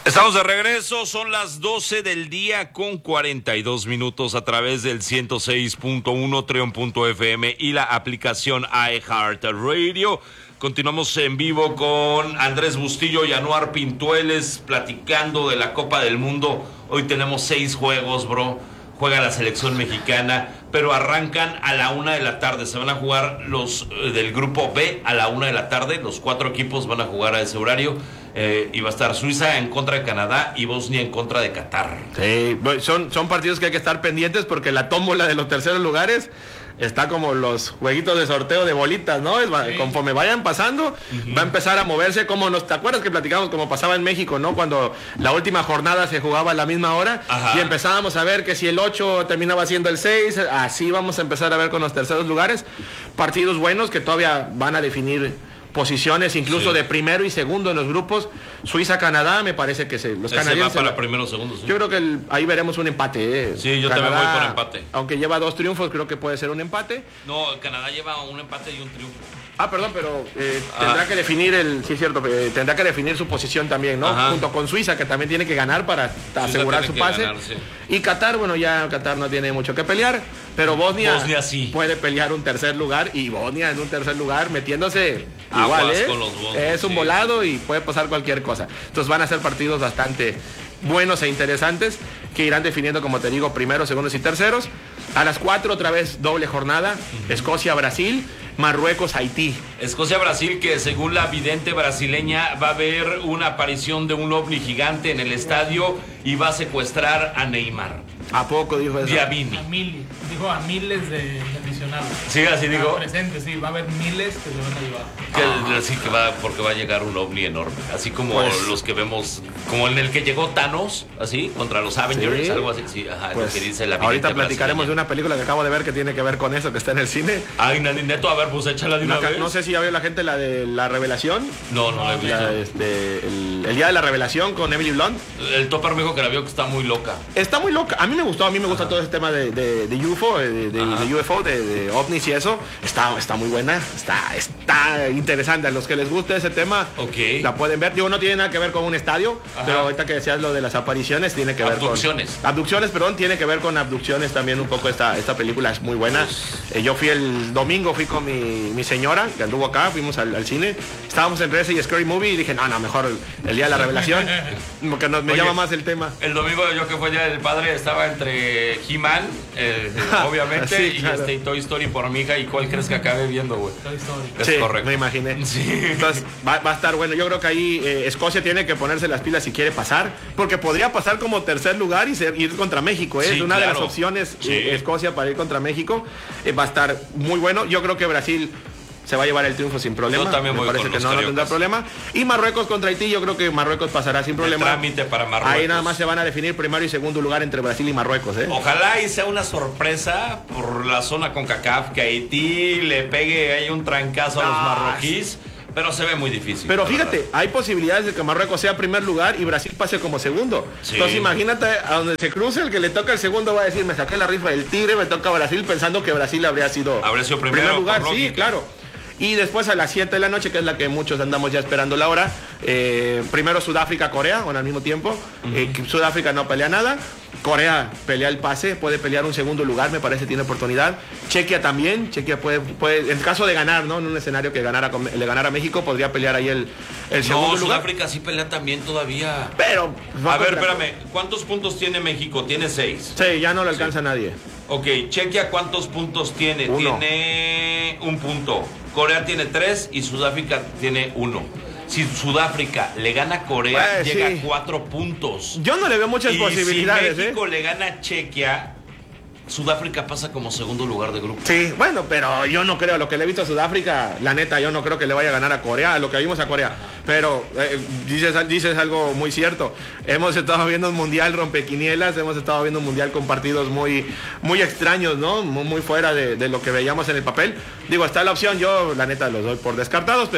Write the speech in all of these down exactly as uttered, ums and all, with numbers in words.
Estamos de regreso, son las doce del día con cuarenta y dos minutos a través del ciento seis punto uno Trion punto F M y la aplicación iHeartRadio. Continuamos en vivo con Andrés Bustillo y Anuar Pintueles platicando de la Copa del Mundo. Hoy tenemos seis juegos, bro. Juega la selección mexicana, pero arrancan a la una de la tarde. Se van a jugar los eh, del grupo B a la una de la tarde. Los cuatro equipos van a jugar a ese horario. Eh, y va a estar Suiza en contra de Canadá y Bosnia en contra de Qatar. Sí, son, son partidos que hay que estar pendientes porque la tómbola de los terceros lugares está como los jueguitos de sorteo de bolitas, ¿no? Es, sí. Conforme vayan pasando, uh-huh. va a empezar a moverse como nos... ¿Te acuerdas que platicamos como pasaba en México, no? Cuando la última jornada se jugaba a la misma hora. Ajá. Y empezábamos a ver que si el ocho terminaba siendo el seis, así vamos a empezar a ver con los terceros lugares. Partidos buenos que todavía van a definir posiciones incluso sí. de primero y segundo en los grupos. Suiza-Canadá, me parece que se, los Ese canadienses... va para primero o segundo, sí. Yo creo que el, ahí veremos un empate. Eh. Sí, yo Canadá, también voy por empate. Aunque lleva dos triunfos, creo que puede ser un empate. No, Canadá lleva un empate y un triunfo. Ah, perdón, pero eh, tendrá ah. que definir el... Sí, es cierto, eh, tendrá que definir su posición también, ¿no? Ajá. Junto con Suiza, que también tiene que ganar para Suiza asegurar su pase. Ganar, sí. Y Qatar, bueno, ya Qatar no tiene mucho que pelear, pero Bosnia, Bosnia sí. puede pelear un tercer lugar, y Bosnia en un tercer lugar metiéndose Aguas igual, ¿eh? Con los Bosnios, es un sí. volado y puede pasar cualquier cosa. Entonces van a ser partidos bastante buenos e interesantes que irán definiendo, como te digo, primeros, segundos y terceros. A las cuatro otra vez doble jornada, uh-huh. Escocia-Brasil, Marruecos-Haití. Escocia-Brasil, que según la vidente brasileña va a haber una aparición de un ovni gigante en el estadio y va a secuestrar a Neymar. ¿A poco dijo eso? Diabini. A mil, dijo a miles de, de aficionados. Sí, así digo. Presentes, sí, va a haber miles que se van a llevar. Que, ah. Sí, que va, porque va a llegar un ovni enorme. Así como pues, los que vemos, como en el que llegó Thanos, así, contra los Avengers, ¿sí? Algo así. Sí, ajá, pues, lo que dice la vidente ahorita platicaremos brasileña. De una película que acabo de ver que tiene que ver con eso, que está en el cine. Ay, Neto, a ver, pues échala de una no, vez. No sé si ya vio la gente la de La Revelación. No, no la he visto. La, este, el, el día de la Revelación con Emily Blunt. El Topper me dijo que la vio que está muy loca. Está muy loca. A mí me gustó, a mí me gusta Ajá. todo ese tema de, de, de U F O, de, de, de U F O, de, de ovnis y eso. Está, está muy buena, está, está interesante. A los que les guste ese tema, okay. la pueden ver. Digo, no tiene nada que ver con un estadio, Ajá. pero ahorita que decías lo de las apariciones, tiene que ver abducciones. con... Abducciones. Perdón, tiene que ver con abducciones también un poco. Esta, esta película es muy buena. Eh, yo fui el domingo, fui con mi, mi señora, que anduvo acá, fuimos al, al cine. Estábamos en Rese y Scary Movie y dije, no, no, mejor el, el día de la Revelación, porque no, me Oye, llama más el tema. El domingo yo que fue el día del padre estaba entre He-Man, eh, obviamente, sí, claro. y este, Toy Story por mi hija. ¿Y cuál crees que acabe viendo, güey? Toy Story. Es sí, correcto. Me imaginé. Sí. Entonces va, va a estar bueno. Yo creo que ahí eh, Escocia tiene que ponerse las pilas si quiere pasar, porque podría pasar como tercer lugar y ser, ir contra México. ¿eh? Sí, es una claro. de las opciones sí. eh, Escocia para ir contra México. Eh, va a estar muy bueno. Yo creo que Brasil se va a llevar el triunfo sin problema. Yo también me voy parece con que los no, no cariocas. tendrá problema. Y Marruecos contra Haití, yo creo que Marruecos pasará sin problema. El trámite para Marruecos. Ahí nada más se van a definir primero y segundo lugar entre Brasil y Marruecos. ¿eh? Ojalá y sea una sorpresa por la zona CONCACAF, que Haití le pegue ahí un trancazo a los ah, marroquíes. Pero se ve muy difícil. Pero fíjate, verdad. Hay posibilidades de que Marruecos sea primer lugar y Brasil pase como segundo. Sí. Entonces imagínate, a donde se cruce, el que le toca el segundo va a decir, me saqué la rifa del tigre, me toca Brasil, pensando que Brasil habría sido, habría sido primero, primer lugar. Sí, claro. Y después a las siete de la noche, que es la que muchos andamos ya esperando la hora, eh, primero Sudáfrica-Corea, bueno, al mismo tiempo. Uh-huh. eh, Sudáfrica no pelea nada. Corea pelea el pase, puede pelear un segundo lugar, me parece, tiene oportunidad. Chequia también, Chequia puede, puede en caso de ganar, ¿no? En un escenario que ganara, le ganara a México, podría pelear ahí el, el segundo no, lugar. Sudáfrica sí pelea también todavía. Pero... A ver, espérame, ¿cuántos puntos tiene México? Tiene seis. Sí, ya no le alcanza sí. a nadie. Ok, Chequia, ¿cuántos puntos tiene? Uno. Tiene un punto. Corea tiene tres y Sudáfrica tiene uno. Si Sudáfrica le gana a Corea, eh, llega sí. a cuatro puntos. Yo no le veo muchas y posibilidades. Si México ¿eh? le gana a Chequia, Sudáfrica pasa como segundo lugar de grupo. Sí, bueno, pero yo no creo, lo que le he visto a Sudáfrica, la neta, yo no creo que le vaya a ganar a Corea, lo que vimos a Corea. Pero eh, dices, dices algo muy cierto. Hemos estado viendo un mundial rompequinielas, hemos estado viendo un mundial con partidos muy, muy extraños, ¿no? Muy, muy fuera de, de lo que veíamos en el papel. Digo, está la opción, yo la neta los doy por descartados, pero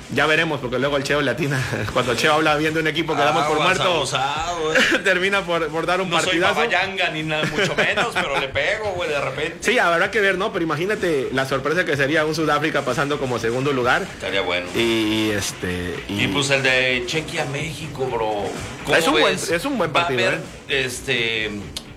ya veremos, porque luego el Cheo latina, cuando el Cheo habla bien de un equipo que damos por muerto, abusado, eh. termina por, por dar un no partidazo. No soy babayanga ni nada, mucho menos, pero le pego, güey, de repente. Sí, habrá que ver, ¿no? Pero imagínate la sorpresa que sería un Sudáfrica pasando como segundo lugar. Estaría bueno. Y, y este... Y... y pues el de Chequia-México, bro. Es un, buen, es un buen partido, Va a haber, ¿eh? este,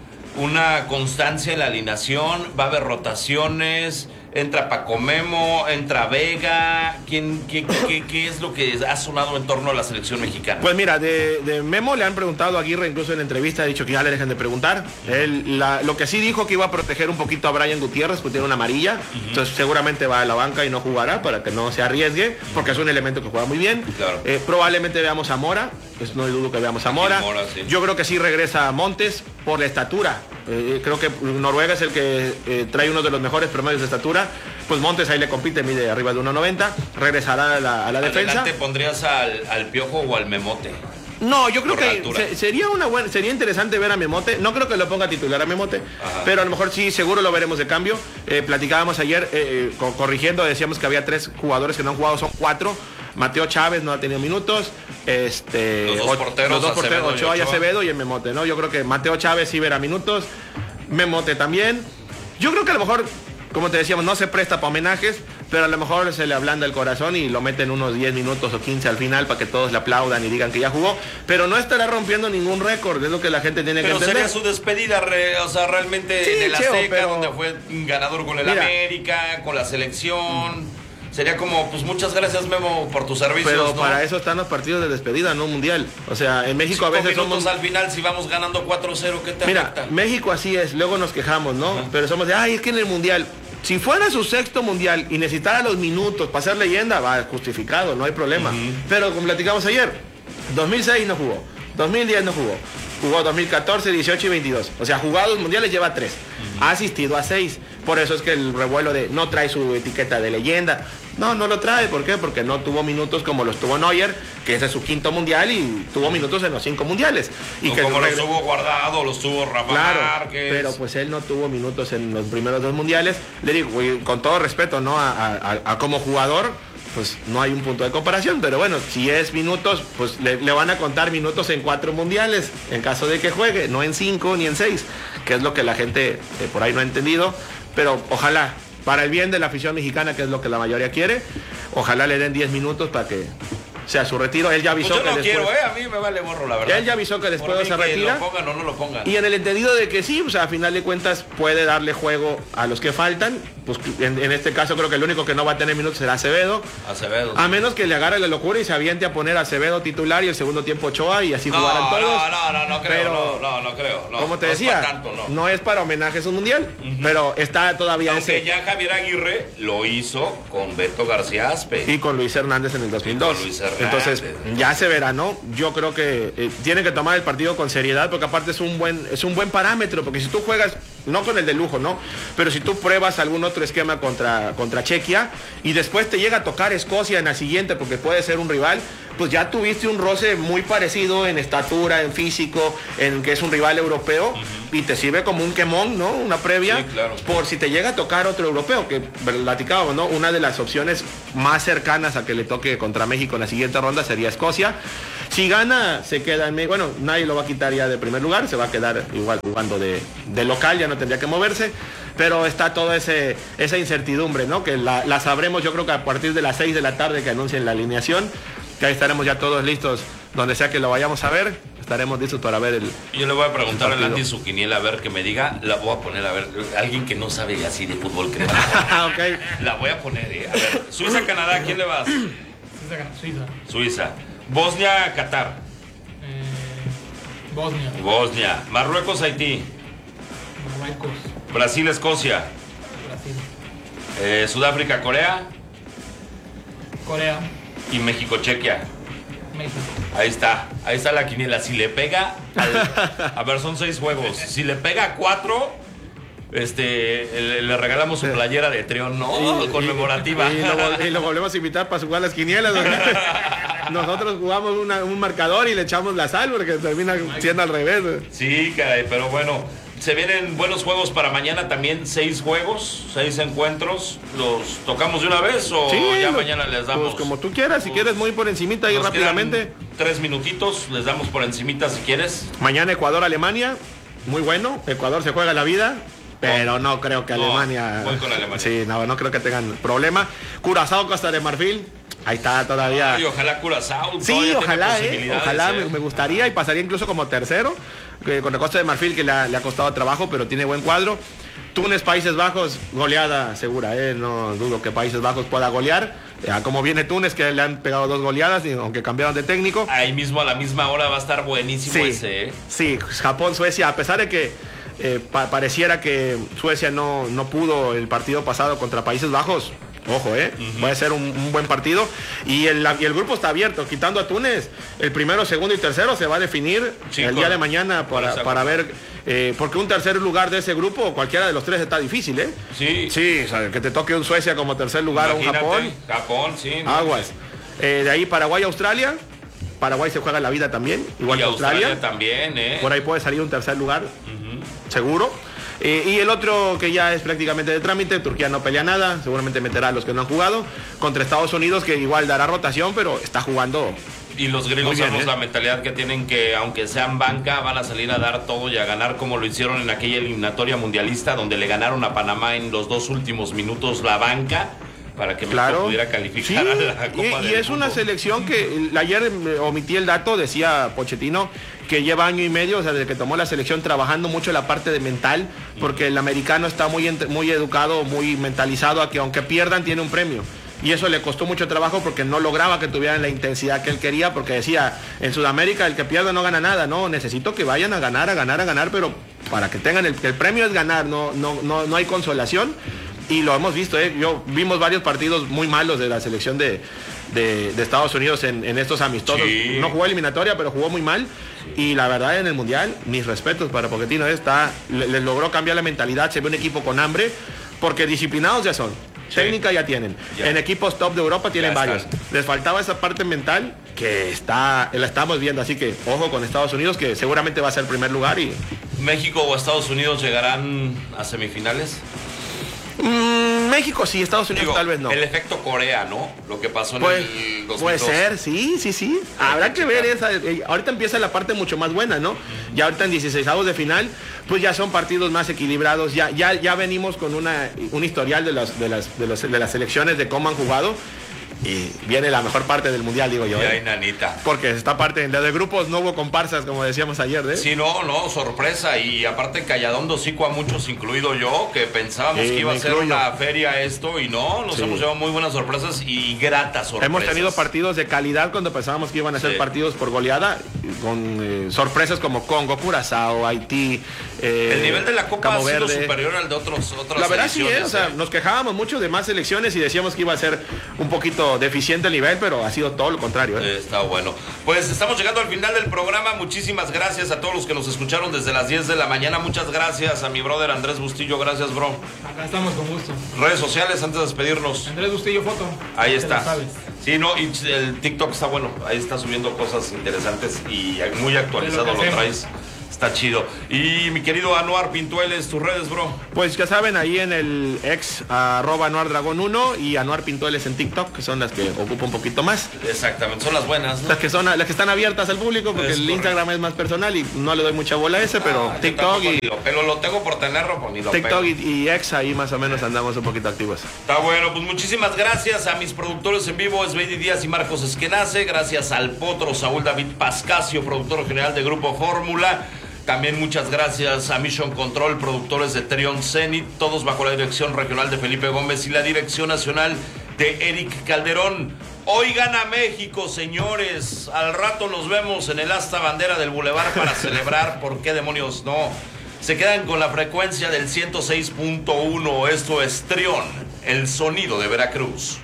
una constancia en la alineación, va a haber rotaciones... Entra Paco Memo, entra Vega. ¿Quién, qué, qué, ¿Qué es lo que ha sonado en torno a la selección mexicana? Pues mira, de, de Memo le han preguntado a Aguirre, incluso en la entrevista ha dicho que ya le dejen de preguntar. Uh-huh. Él, la, lo que sí dijo que iba a proteger un poquito a Brian Gutiérrez, porque tiene una amarilla. Uh-huh. Entonces seguramente va a la banca y no jugará para que no se arriesgue, porque es un elemento que juega muy bien. Claro. Eh, probablemente veamos a Mora, pues no dudo que veamos a Mora. Mora sí. Yo creo que sí regresa a Montes por la estatura. Eh, creo que Noruega es el que eh, trae uno de los mejores promedios de estatura. Pues Montes ahí le compite, mide arriba de uno noventa. Regresará a la, a la defensa. ¿Adelante pondrías al, al Piojo o al Memote? No, yo creo que se, sería una buena, sería interesante ver a Memote. No creo que lo ponga titular a Memote, ajá, pero a lo mejor sí, seguro lo veremos de cambio. Eh, platicábamos ayer, eh, co- corrigiendo, decíamos que había tres jugadores que no han jugado, son cuatro. Mateo Chávez no ha tenido minutos. Este, los dos porteros, los dos porteros Acevedo Ochoa y y Acevedo y el Memote, ¿no? Yo creo que Mateo Chávez sí verá minutos. Memote también. Yo creo que a lo mejor, como te decíamos, no se presta para homenajes, pero a lo mejor se le ablanda el corazón y lo meten unos diez minutos o quince al final para que todos le aplaudan y digan que ya jugó, pero no estará rompiendo ningún récord, es lo que la gente tiene pero que entender. Pero sería su despedida, re, o sea, realmente sí, en el Azteca, Cheo, pero... donde fue ganador con el Mira, América, con la selección. Mm. Sería como, pues muchas gracias, Memo, por tus servicios. Pero ¿no? para eso están los partidos de despedida, no mundial. O sea, en México a veces somos... al final, si vamos ganando cuatro cero, ¿qué te Mira, afecta? México así es, luego nos quejamos, ¿no? Uh-huh. Pero somos de, ay, es que en el mundial... Si fuera su sexto mundial y necesitara los minutos para ser leyenda, va justificado, no hay problema. Uh-huh. Pero como platicamos ayer, dos mil seis no jugó, dos mil diez no jugó, jugó dos mil catorce, dieciocho y veintidós. O sea, jugados mundiales lleva tres. Uh-huh. Ha asistido a seis. Por eso es que el revuelo de no trae su etiqueta de leyenda. No, no lo trae. ¿Por qué? Porque no tuvo minutos como los tuvo Neuer, que ese es su quinto mundial y tuvo minutos en los cinco mundiales. Y no, que como los tuvo Guardado, los tuvo Rafa claro, Márquez. Pero pues él no tuvo minutos en los primeros dos mundiales. Le digo, con todo respeto, ¿no? A, a, a como jugador, pues no hay un punto de comparación. Pero bueno, si es minutos, pues le, le van a contar minutos en cuatro mundiales, en caso de que juegue, no en cinco ni en seis, que es lo que la gente eh, por ahí no ha entendido. Pero ojalá, para el bien de la afición mexicana, que es lo que la mayoría quiere, ojalá le den diez minutos para que sea su retiro. Él ya avisó pues yo no que después... quiero, ¿eh? A mí me vale borro, la verdad. Él ya avisó que después se retira. Que lo pongan o no lo pongan. Y en el entendido de que sí, o sea, a final de cuentas puede darle juego a los que faltan. Pues en, en este caso creo que el único que no va a tener minutos será Acevedo. Acevedo. A menos que le agarre la locura y se aviente a poner a Acevedo titular y el segundo tiempo Ochoa y así no, jugaran todos. No, no, no, no creo, pero, no, no, no creo. No, como te no decía, es tanto, no. no es para homenajes un mundial, uh-huh, pero está todavía Aunque ese... ya Javier Aguirre lo hizo con Beto García Aspe. Y con Luis Hernández en el dos mil dos. Y con Luis Hernández. Entonces, ya se verá, ¿no? Yo creo que eh, tienen que tomar el partido con seriedad, porque aparte es un buen, es un buen parámetro, porque si tú juegas, no con el de lujo, ¿no? Pero si tú pruebas algún otro esquema contra, contra Chequia y después te llega a tocar Escocia en la siguiente, porque puede ser un rival, pues ya tuviste un roce muy parecido en estatura, en físico, en que es un rival europeo, uh-huh, y te sirve como un quemón, ¿no? Una previa, sí, claro, por si te llega a tocar otro europeo, que platicábamos, ¿no? Una de las opciones más cercanas a que le toque contra México en la siguiente ronda sería Escocia. Si gana, se queda en México. Bueno, nadie lo va a quitar ya de primer lugar, se va a quedar igual jugando de, de local, ya no tendría que moverse. Pero está toda ese, esa incertidumbre, ¿no? Que la, la sabremos, yo creo que a partir de las seis de la tarde que anuncien la alineación, que ahí estaremos ya todos listos, donde sea que lo vayamos a ver, estaremos listos para ver el... Yo le voy a preguntar a Landy su quiniela, a ver que me diga, la voy a poner, a ver, alguien que no sabe así de fútbol, que okay. La voy a poner, eh. A ver, Suiza, Canadá, ¿quién le vas? Suiza. Suiza. Bosnia, Qatar. Eh, Bosnia. Bosnia. Marruecos, Haití. Marruecos. Brasil, Escocia. Brasil. Eh, Sudáfrica, Corea. Corea. Y México, Chequia. México. Ahí está, ahí está la quiniela. Si le pega, al, a ver, son seis juegos. Si le pega a cuatro, este, le, le regalamos su playera de Trión, ¿no? Y, conmemorativa. Y, y, lo, y lo volvemos a invitar para jugar las quinielas. Nosotros jugamos una, un marcador y le echamos la sal porque termina siendo al revés. Sí, caray, pero bueno, Se vienen buenos juegos para mañana también, seis juegos, seis encuentros. ¿Los tocamos de una vez o Sí, ya lo- mañana les damos? Pues como tú quieras, si Pues, quieres muy por encimita ahí nos rápidamente. quedan Tres minutitos, les damos por encimita si quieres. Mañana Ecuador-Alemania, muy bueno. Ecuador se juega la vida, pero no creo que No, Alemania... voy con Alemania. Sí, no, no creo que tengan problema. Curazao, Costa de Marfil, ahí está todavía. Y ojalá Curazao. Sí, todavía tiene ojalá, eh, posibilidades, ojalá, eh. me, me gustaría y pasaría incluso como tercero, que con la Costa de Marfil que le ha, le ha costado trabajo, pero tiene buen cuadro. Túnez, Países Bajos, goleada segura, eh, no dudo que Países Bajos pueda golear. Ya, como viene Túnez, que le han pegado dos goleadas, y aunque cambiaron de técnico. Ahí mismo a la misma hora va a estar buenísimo Sí, ese, ¿eh? sí, Japón, Suecia, a pesar de que eh, pa- pareciera que Suecia no, no pudo el partido pasado contra Países Bajos. Ojo, eh, uh-huh. Va a ser un, un buen partido. Y el, y el grupo está abierto, quitando a Túnez. El primero, segundo y tercero se va a definir Sí, el con- día de mañana para, para ver. Eh, porque un tercer lugar de ese grupo, cualquiera de los tres está difícil, ¿eh? Sí. Sí, o sea, que te toque un Suecia como tercer lugar o un Imagínate, Japón. Japón, sí. ¿no? Aguas. Eh, de ahí Paraguay, Australia. Paraguay se juega la vida también, igual Y que Australia. Australia también, ¿eh? Por ahí puede salir un tercer lugar, Ujú. seguro. Eh, y el otro que ya es prácticamente de trámite, Turquía no pelea nada, seguramente meterá a los que no han jugado, contra Estados Unidos, que igual dará rotación, pero está jugando. Y los Muy gringos bien, sabemos ¿eh? la mentalidad que tienen, que aunque sean banca, van a salir a dar todo y a ganar como lo hicieron en aquella eliminatoria mundialista donde le ganaron a Panamá en los dos últimos minutos la banca para que México Claro. pudiera Sí, calificar a la Copa y, y del es una Mundo. selección que el- ayer eh, omití el dato, decía Pochettino, que lleva año y medio, o sea, desde que tomó la selección, trabajando mucho la parte de mental, porque el americano está muy, ent- muy educado, muy mentalizado a que aunque pierdan tiene un premio. Y eso le costó mucho trabajo porque no lograba que tuvieran la intensidad que él quería, porque decía, en Sudamérica el que pierde no gana nada, no, necesito que vayan a ganar, a ganar, a ganar, pero para que tengan el, el premio es ganar, no, no, no, no hay consolación. Y lo hemos visto, ¿eh? Yo vimos varios partidos muy malos de la selección de, de, de Estados Unidos en, en estos amistosos. Sí. No jugó eliminatoria, pero jugó muy mal. Y la verdad, en el Mundial, mis respetos para Pochettino, está, le- les logró cambiar la mentalidad, se ve un equipo con hambre, porque disciplinados ya son. Sí. Técnica ya tienen. Ya. En equipos top de Europa tienen Ya varios. están. Les faltaba esa parte mental que está, la estamos viendo. Así que ojo con Estados Unidos, que seguramente va a ser el primer lugar. Y ¿México o Estados Unidos llegarán a semifinales? Mm, México sí, Estados Unidos Digo, tal vez no. el efecto Corea, ¿no? Lo que pasó en Pues, el dos mil dos. puede ser, sí, sí, sí. Habrá que ver esa. eh, Ahorita empieza la parte mucho más buena, ¿no? Ya ahorita en dieciseisavos de final, pues ya son partidos más equilibrados. Ya, ya, ya venimos con una, un historial de las, de las, de los- de las selecciones de cómo han jugado. Y viene la mejor parte del mundial, digo yo. Ya, ¿eh? nanita. Porque esta parte, en la de grupos no hubo comparsas, como decíamos ayer, ¿eh? Sí, no, no, sorpresa. Y aparte calladón dosico a muchos, incluido yo, que pensábamos Sí, que iba a me ser incluyo. una feria esto y no, nos Sí. hemos llevado muy buenas sorpresas y gratas sorpresas. Hemos tenido partidos de calidad cuando pensábamos que iban a ser Sí. partidos por goleada, con eh, sorpresas como Congo, Curazao, Haití. eh, El nivel de la Copa Cabo ha sido Verde. superior al de otros, otras La verdad sí, ediciones, ¿eh? O sea, ¿eh? nos quejábamos mucho de más selecciones y decíamos que iba a ser un poquito deficiente el nivel, pero ha sido todo lo contrario, ¿eh? Eh, Está bueno. Pues estamos llegando al final del programa. Muchísimas gracias a todos los que nos escucharon desde las diez de la mañana. Muchas gracias a mi brother Andrés Bustillo. Gracias, bro. Acá estamos con gusto. Redes sociales antes de despedirnos. Andrés Bustillo Foto. Ahí Te está. lo sabes. Sí, no, y el TikTok está bueno. Ahí está subiendo cosas interesantes y muy actualizado De lo lo, que traes. Está chido. Y mi querido Anuar Pintueles, tus redes, bro. Pues ya saben, ahí en el ex arroba Anuar Dragón uno y Anuar Pintueles en TikTok, que son las que ocupo un poquito más. Exactamente, son las buenas, ¿no? Las que son las que están abiertas al público, porque Es el correcto. Instagram es más personal y no le doy mucha bola a ese, pero Ah, yo TikTok tampoco y ni lo pelo, lo tengo por tenerlo, pues ni lo TikTok pelo. y, y ex ahí más o menos andamos un poquito activos. Está bueno, pues muchísimas gracias a mis productores en vivo, Esbeidi Díaz y Marcos Esquenace. Gracias al Potro Saúl David Pascasio, productor general de Grupo Fórmula. También muchas gracias a Mission Control, productores de Trion Zenit, todos bajo la dirección regional de Felipe Gómez y la dirección nacional de Eric Calderón. Oigan a México, señores. Al rato nos vemos en el asta bandera del Boulevard para celebrar. ¿Por qué demonios no? Se quedan con la frecuencia del ciento seis punto uno. Esto es Trion, el sonido de Veracruz.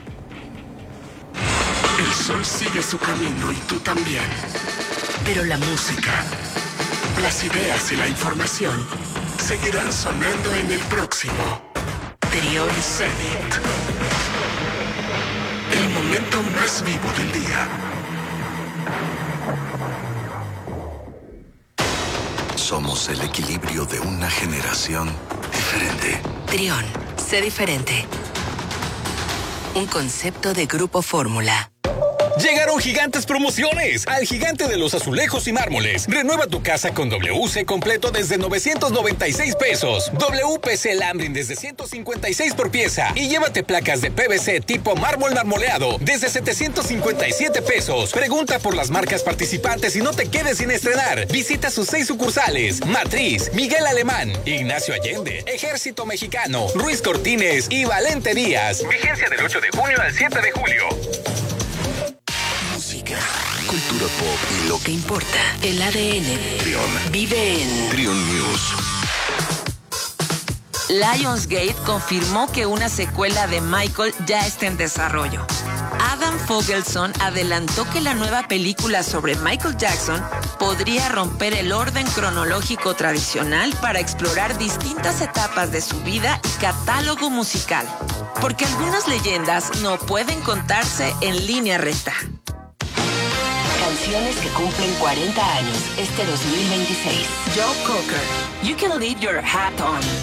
El sol sigue su camino y tú también. Pero la música, las ideas y la información seguirán sonando en el próximo Trion Zenit. El momento más vivo del día. Somos el equilibrio de una generación diferente. Trión, sé diferente. Un concepto de Grupo Fórmula. Llegaron gigantes promociones al Gigante de los Azulejos y Mármoles. Renueva tu casa con W C completo desde novecientos noventa y seis pesos. W P C Lambrin desde ciento cincuenta y seis por pieza. Y llévate placas de P V C tipo mármol marmoleado desde setecientos cincuenta y siete pesos. Pregunta por las marcas participantes y no te quedes sin estrenar. Visita sus seis sucursales: Matriz, Miguel Alemán, Ignacio Allende, Ejército Mexicano, Ruiz Cortines y Valente Díaz. Vigencia del ocho de junio al siete de julio. Música, cultura pop y lo ¿Qué importa? El A D N. Trión. Vive en Trión News. Lionsgate confirmó que una secuela de Michael ya está en desarrollo. Adam Fogelson adelantó que la nueva película sobre Michael Jackson podría romper el orden cronológico tradicional para explorar distintas etapas de su vida y catálogo musical, porque algunas leyendas no pueden contarse en línea recta. canciones que cumplen cuarenta años este dos mil veintiséis. Joe Cocker, You Can Leave Your Hat On.